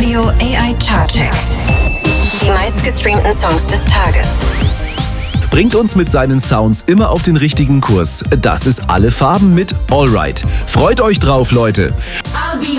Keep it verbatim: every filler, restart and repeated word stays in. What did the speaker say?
Radio A I Chartcheck. Die meistgestreamten Songs des Tages. Bringt uns mit seinen Sounds immer auf den richtigen Kurs. Das ist Alle Farben mit Allright. Freut euch drauf, Leute!